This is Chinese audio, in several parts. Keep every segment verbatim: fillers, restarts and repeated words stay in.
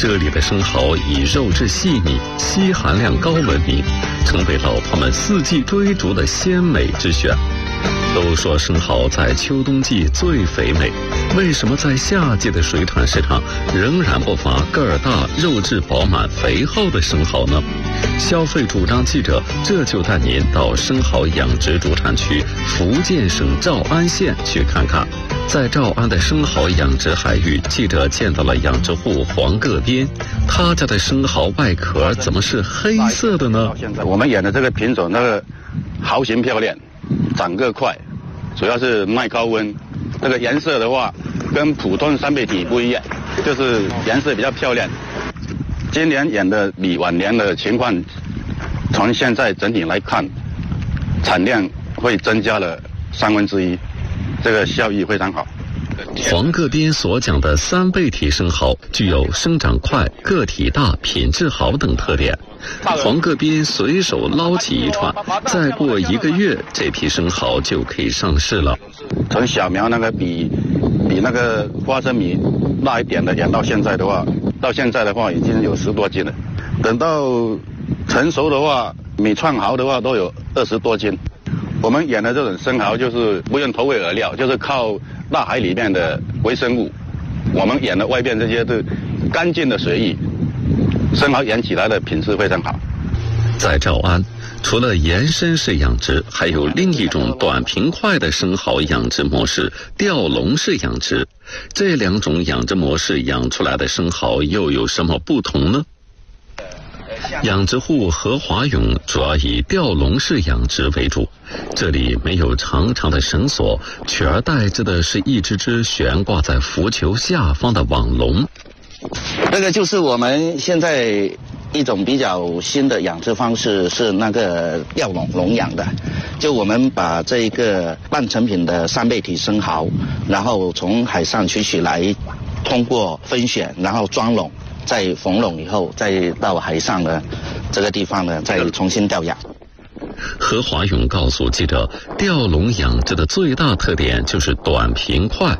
这里的生蚝以肉质细腻、硒含量高闻名，成为老饕们四季追逐的鲜美之选。都说生蚝在秋冬季最肥美，为什么在夏季的水产市场仍然不乏个儿大、肉质饱满、肥厚的生蚝呢？消费主张记者这就带您到生蚝养殖主产区福建省诏安县去看看。在诏安的生蚝养殖海域，记者见到了养殖户黄个边，他家的生蚝外壳怎么是黑色的呢？ 现在我们养的这个品种，那个蚝型漂亮，长个快，主要是耐高温。这个颜色的话，跟普通三倍体不一样，就是颜色比较漂亮。今年养的比往年的情况，从现在整体来看，产量会增加了三分之一，这个效益非常好。 黄个边所讲的三倍体生蚝具有生长快、个体大、品质好等特点。黄个边随手捞起一串，再过一个月，这批生蚝就可以上市了。 从小苗那个比比那个花生米大一点的养到现在的话，到现在的话已经有十多斤了。等到成熟的话，每串蚝的话都有二十多斤。我们养的这种生蚝就是不用投喂饵料，就是靠大海里面的微生物。我们养的外边这些都干净的水域，生蚝养起来的品质非常好。 在诏安，除了延伸式养殖，还有另一种短平快的生蚝养殖模式——吊笼式养殖。这两种养殖模式养出来的生蚝又有什么不同呢？养殖户何华勇主要以吊笼式养殖为主，这里没有长长的绳索，取而代之的是一只只悬挂在浮球下方的网笼。 这个就是我们现在一种比较新的养殖方式，是那个吊笼笼养的。就我们把这一个半成品的三倍体生蚝，然后从海上取起来，通过分选，然后装笼，再缝笼以后，再到海上的这个地方呢，再重新吊养。 何华勇告诉记者，吊笼养殖的最大特点就是短平快。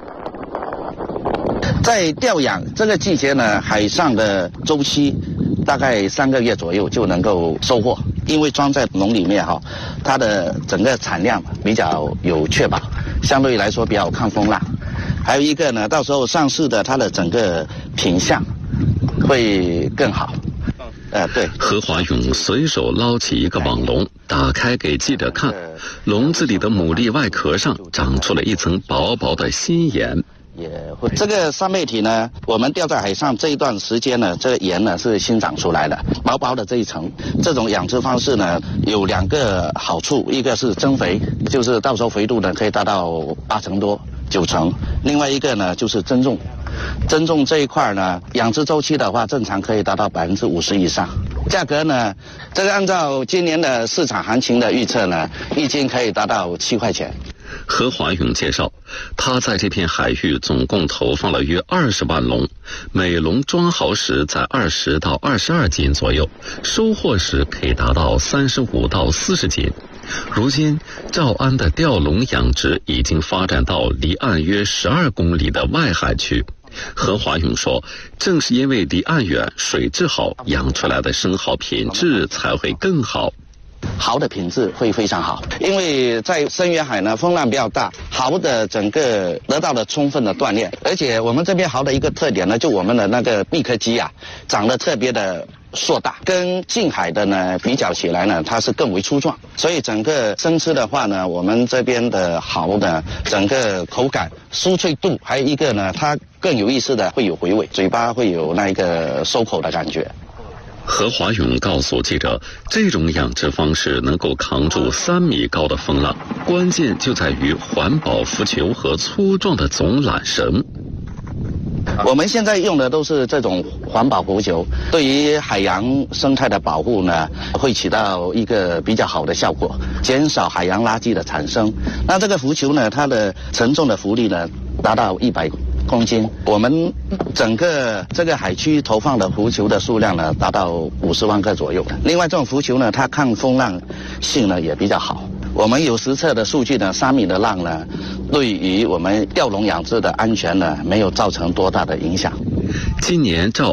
在吊养这个季节呢，海上的周期大概三个月左右就能够收获，因为装在笼里面哈，它的整个产量比较有确保，相对来说比较抗风浪。还有一个呢，到时候上市的它的整个品相会更好。呃，对。 何华勇随手捞起一个网笼，打开给记者看，笼子里的牡蛎外壳上长出了一层薄薄的新盐。 也会这个三倍体呢，我们吊在海上这一段时间呢，这个盐呢是新长出来的，薄薄的这一层。这种养殖方式呢有两个好处，一个是增肥，就是到时候肥度呢可以达到八成多、九成；另外一个呢就是增重，增重这一块呢，养殖周期的话，正常可以达到百分之五十以上。价格呢，这个按照今年的市场行情的预测呢，一斤可以达到七块钱。 何华勇介绍，他在这片海域总共投放了约二十万笼，每笼装好时在二十到二十二斤左右，收获时可以达到三十五到四十斤。如今，诏安的吊笼养殖已经发展到离岸约十二公里的外海区。何华勇说，正是因为离岸远、水质好，养出来的生蚝品质才会更好。 蚝的品质会非常好，因为在深远海呢，风浪比较大，蚝的整个得到了充分的锻炼，而且我们这边蚝的一个特点呢，就我们的那个闭壳肌啊，长得特别的硕大，跟近海的呢比较起来呢，它是更为粗壮，所以整个生吃的话呢，我们这边的蚝呢，整个口感、酥脆度，还有一个呢，它更有意思的会有回味，嘴巴会有那一个收口的感觉。 何华勇告诉记者，这种养殖方式能够扛住三米高的风浪，关键就在于环保浮球和粗壮的总缆绳。 我们现在用的都是这种环保浮球，对于海洋生态的保护呢，会起到一个比较好的效果，减少海洋垃圾的产生。那这个浮球呢，它的承重的浮力呢，达到一百公斤。我们整个这个海区投放的浮球的数量呢，达到五十万个左右。另外，这种浮球呢，它抗风浪性呢也比较好。我们有实测的数据呢，三米的浪呢，对于我们钓笼养殖的安全呢，没有造成多大的影响。 今年诏